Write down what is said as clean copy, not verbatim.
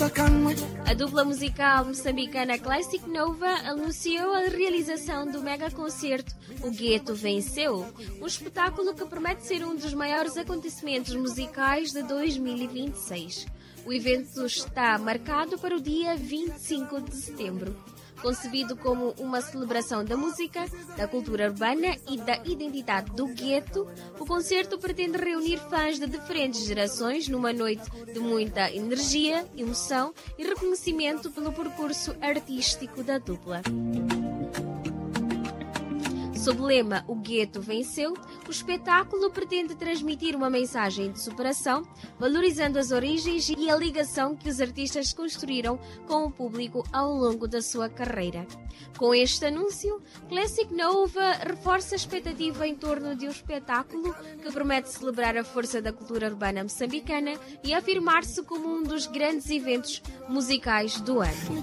A dupla musical moçambicana Classic Nova anunciou a realização do mega concerto O Gueto Venceu, um espetáculo que promete ser um dos maiores acontecimentos musicais de 2026. O evento está marcado para o dia 25 de setembro. Concebido como uma celebração da música, da cultura urbana e da identidade do gueto, o concerto pretende reunir fãs de diferentes gerações numa noite de muita energia, emoção e reconhecimento pelo percurso artístico da dupla. Sob o lema O Gueto Venceu, o espetáculo pretende transmitir uma mensagem de superação, valorizando as origens e a ligação que os artistas construíram com o público ao longo da sua carreira. Com este anúncio, Classic Nova reforça a expectativa em torno de um espetáculo que promete celebrar a força da cultura urbana moçambicana e afirmar-se como um dos grandes eventos musicais do ano.